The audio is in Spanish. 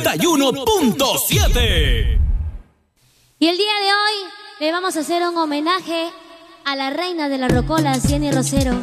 91.7. Y el día de hoy le vamos a hacer un homenaje a la reina de la rocola, Cieny Rosero.